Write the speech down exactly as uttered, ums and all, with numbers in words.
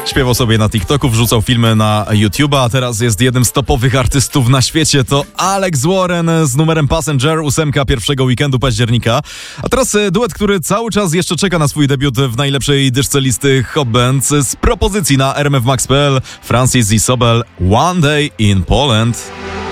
Śpiewał sobie na TikToku, wrzucał filmy na YouTube'a, a teraz jest jednym z topowych artystów na świecie. To Alex Warren z numerem Passenger, ósemka pierwszego weekendu października. A teraz duet, który cały czas jeszcze czeka na swój debiut w najlepszej dyszce listy Hot Bands z propozycji na r m f max kropka p l. Francis i Sobel, One Day in Poland.